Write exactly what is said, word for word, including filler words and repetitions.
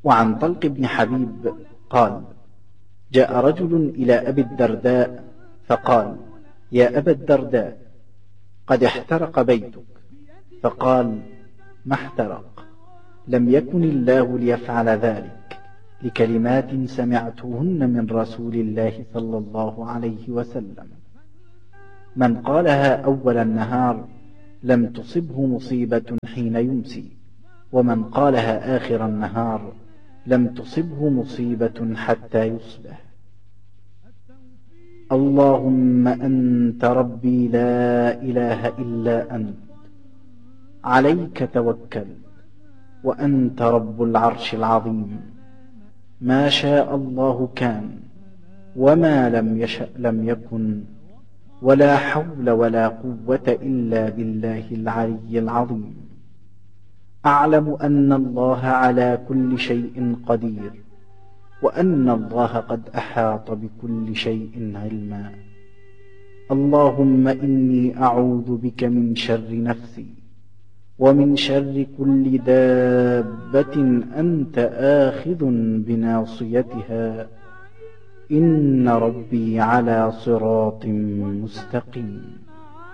وعن طلق بن حبيب قال: جاء رجل إلى أبي الدرداء فقال: يا أبا الدرداء، قد احترق بيتك. فقال: ما احترق؟ لم يكن الله ليفعل ذلك، لكلمات سمعتهن من رسول الله صلى الله عليه وسلم: من قالها أول النهار لم تصبه مصيبة حين يمسي، ومن قالها آخر النهار لم تصبه مصيبة حتى يصبح. اللهم أنت ربي لا إله إلا أنت، عليك توكلت، وأنت رب العرش العظيم. ما شاء الله كان، وما لم يشأ لم يكن، ولا حول ولا قوة إلا بالله العلي العظيم. أعلم أن الله على كل شيء قدير، وأن الله قد أحاط بكل شيء علما. اللهم إني أعوذ بك من شر نفسي، ومن شر كل دابة أنت آخذ بناصيتها، إن ربي على صراط مستقيم.